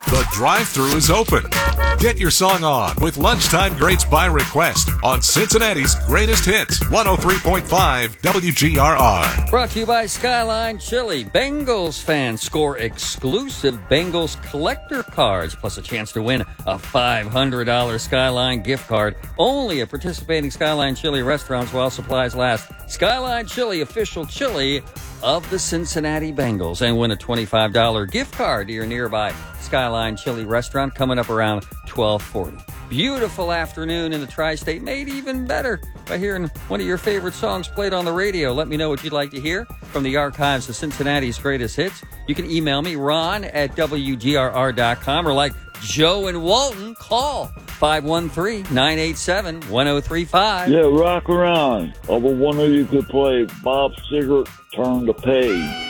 The drive-thru is open. Get your song on with Lunchtime Greats by Request on Cincinnati's Greatest Hits, 103.5 WGRR. Brought to you by Skyline Chili. Bengals fans score exclusive Bengals collector cards, plus a chance to win a $500 Skyline gift card. Only at participating Skyline Chili restaurants while supplies last. Skyline Chili, official chili of the Cincinnati Bengals. And win a $25 gift card to your nearby Skyline Chili restaurant coming up around 12:40. Beautiful afternoon in the tri-state, made even better by hearing one of your favorite songs played on the radio. Let me know what you'd like to hear from the archives of Cincinnati's greatest hits. You can email me, ron@wgrr.com, or like Joe and Walton, call 513-987-1035. Yeah, rock around. Over one of you could play Bob Seger, Turn the Page.